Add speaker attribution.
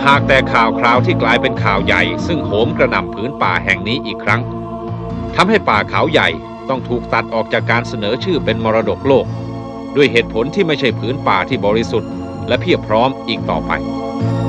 Speaker 1: หากแต่ข่าวคราวที่กลายเป็นข่าวใหญ่ซึ่งโหมกระหน่ำผืนป่าแห่งนี้อีกครั้งทำให้ป่าเขาใหญ่ต้องถูกตัดออกจากการเสนอชื่อเป็นมรดกโลกด้วยเหตุผลที่ไม่ใช่ผืนป่าที่บริสุทธิ์และเพียบพร้อมอีกต่อไป